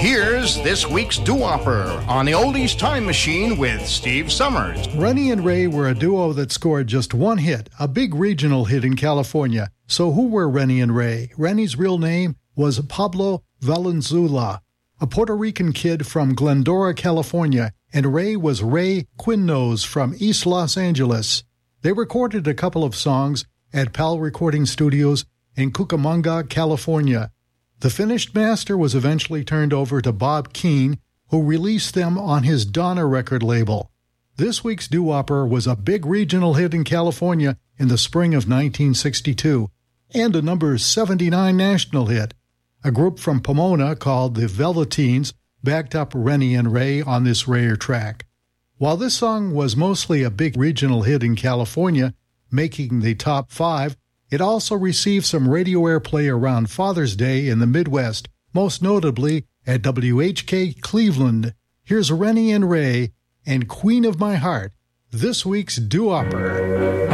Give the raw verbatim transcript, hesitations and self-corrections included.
Here's this week's doo-wopper on the Oldies Time Machine with Steve Summers. Rennie and Ray were a duo that scored just one hit, a big regional hit in California. So who were Rennie and Ray? Rennie's real name was Pablo Valenzuela, a Puerto Rican kid from Glendora, California, and Ray was Ray Quinnos from East Los Angeles. They recorded a couple of songs at Pal Recording Studios in Cucamonga, California. The finished master was eventually turned over to Bob Keane, who released them on his Donna record label. This week's doo-wopper was a big regional hit in California in the spring of nineteen sixty-two, and a number seventy-nine national hit. A group from Pomona called the Velveteens backed up Rennie and Ray on this rare track. While this song was mostly a big regional hit in California, making the top five, it also received some radio airplay around Father's Day in the Midwest, most notably at W H K Cleveland. Here's Rennie and Ray and Queen of My Heart, this week's doo-wopper.